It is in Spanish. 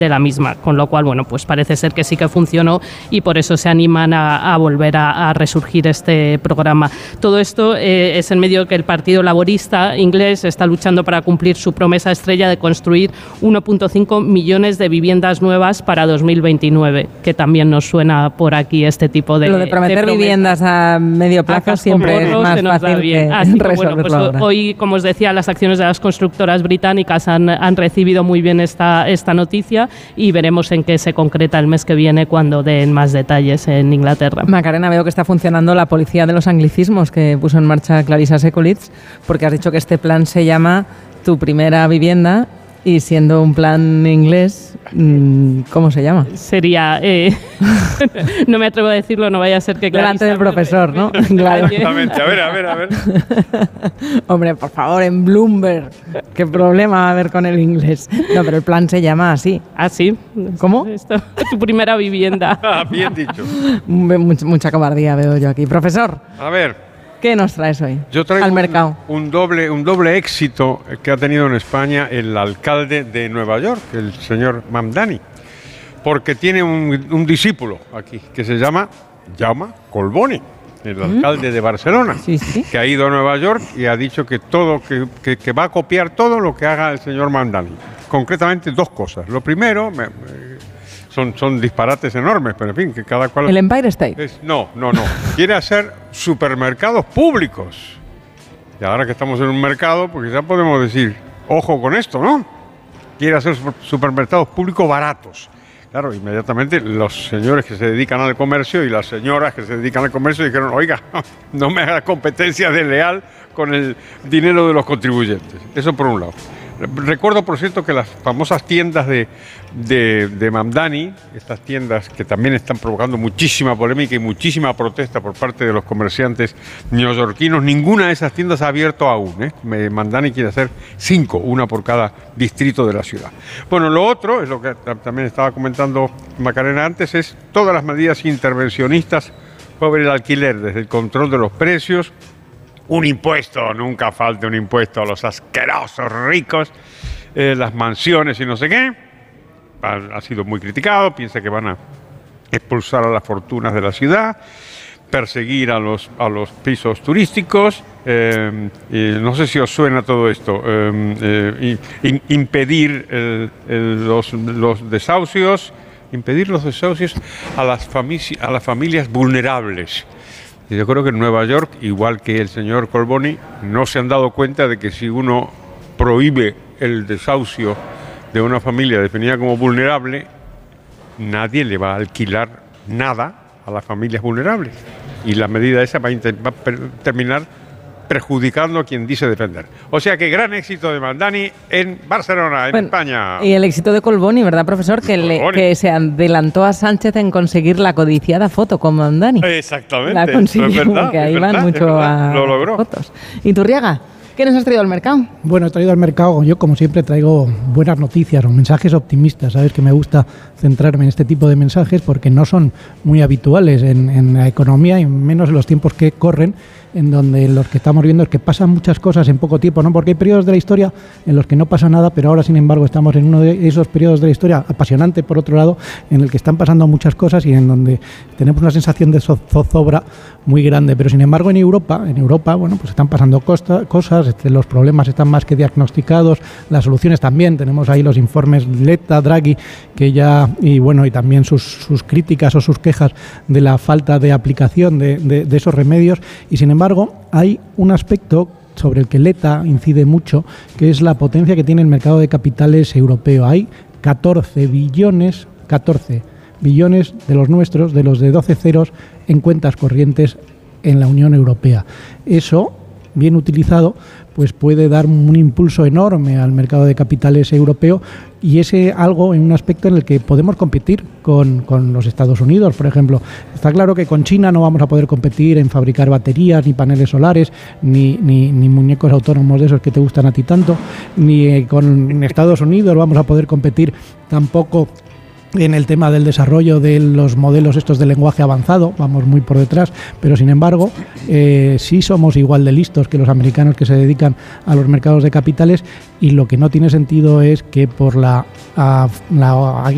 de la misma, con lo cual, bueno, pues parece ser que sí que funcionó y por eso se animan a volver a resurgir este programa. Todo esto es en medio de que el Partido Laborista inglés está luchando para cumplir su promesa estrella de construir 1,5 millones de viviendas nuevas para 2029, que también nos suena por aquí este tipo de... Lo de prometer viviendas a medio plazo siempre es más fácil que resolverlo. Bueno, pues hoy, como os decía, las acciones de las constructoras británicas han recibido muy bien esta noticia y veremos en qué se concreta el mes que viene cuando den más detalles en Inglaterra. Macarena, veo que está funcionando la policía de los anglicismos que puso en marcha Clarissa Sekulitz, porque has dicho que este plan se llama Tu primera vivienda y siendo un plan inglés, ¿cómo se llama? Sería... no me atrevo a decirlo, no vaya a ser que... Delante del profesor, ¿no? Claro. Exactamente, a ver. Hombre, por favor, en Bloomberg. ¿Qué problema va a haber con el inglés? No, pero el plan se llama así. ¿Ah, sí? ¿Cómo? Tu primera vivienda. Bien dicho. Mucha cobardía veo yo aquí. Profesor. A ver. ¿Qué nos traes hoy? Yo traigo al mercado? Un doble éxito que ha tenido en España el alcalde de Nueva York, el señor Mamdani, porque tiene un discípulo aquí que se llama Jaume Collboni, el alcalde de Barcelona, que ha ido a Nueva York y ha dicho que que va a copiar todo lo que haga el señor Mamdani. Concretamente dos cosas. Lo primero... Son disparates enormes, pero en fin, que cada cual... ¿El Empire State? No. Quiere hacer supermercados públicos. Y ahora que estamos en un mercado, pues ya podemos decir, ojo con esto, ¿no? Quiere hacer supermercados públicos baratos. Claro, inmediatamente los señores que se dedican al comercio y las señoras que se dedican al comercio dijeron, oiga, no me haga competencia desleal con el dinero de los contribuyentes. Eso por un lado. Recuerdo, por cierto, que las famosas tiendas de Mamdani, estas tiendas que también están provocando muchísima polémica y muchísima protesta por parte de los comerciantes neoyorquinos, ninguna de esas tiendas ha abierto aún. Mamdani quiere hacer 5, una por cada distrito de la ciudad. Bueno, lo otro, es lo que también estaba comentando Macarena antes, es todas las medidas intervencionistas sobre el alquiler, desde el control de los precios, un impuesto, nunca falta un impuesto a los asquerosos ricos, las mansiones y no sé qué. Ha sido muy criticado, piensa que van a expulsar a las fortunas de la ciudad, perseguir a los pisos turísticos, no sé si os suena todo esto, impedir los desahucios, a las familias vulnerables. Y yo creo que en Nueva York, igual que el señor Collboni, no se han dado cuenta de que si uno prohíbe el desahucio de una familia definida como vulnerable, nadie le va a alquilar nada a las familias vulnerables. Y la medida esa va a terminar perjudicando a quien dice defender. O sea que gran éxito de Mamdani en Barcelona, en España. Y el éxito de Collboni, ¿verdad, profesor? Que se adelantó a Sánchez en conseguir la codiciada foto con Mamdani. Exactamente. La consiguió, porque ahí van mucho a lo logró. fotos. ¿Iturriaga? ¿Qué nos has traído al mercado? Bueno, he traído al mercado, yo como siempre traigo buenas noticias o mensajes optimistas. Sabes que me gusta centrarme en este tipo de mensajes porque no son muy habituales en la economía y menos en los tiempos que corren, en donde los que estamos viendo es que pasan muchas cosas en poco tiempo, ¿no? Porque hay periodos de la historia en los que no pasa nada, pero ahora, sin embargo, estamos en uno de esos periodos de la historia apasionante, por otro lado, en el que están pasando muchas cosas y en donde tenemos una sensación de zozobra muy grande. Pero, sin embargo, en Europa, bueno, pues están pasando cosas, los problemas están más que diagnosticados, las soluciones también. Tenemos ahí los informes Letta, Draghi, que ya, y también sus críticas o sus quejas de la falta de aplicación de esos remedios. Y, sin embargo, hay un aspecto sobre el que Letta incide mucho, que es la potencia que tiene el mercado de capitales europeo. Hay 14 billones de los nuestros, de los de 12 ceros, en cuentas corrientes en la Unión Europea. Eso, bien utilizado, pues puede dar un impulso enorme al mercado de capitales europeo, y ese algo en un aspecto en el que podemos competir con los Estados Unidos, por ejemplo. Está claro que con China no vamos a poder competir en fabricar baterías, ni paneles solares, ni muñecos autónomos de esos que te gustan a ti tanto, ni con Estados Unidos vamos a poder competir tampoco en el tema del desarrollo de los modelos estos de lenguaje avanzado, vamos muy por detrás, pero sin embargo sí somos igual de listos que los americanos que se dedican a los mercados de capitales, y lo que no tiene sentido es que por la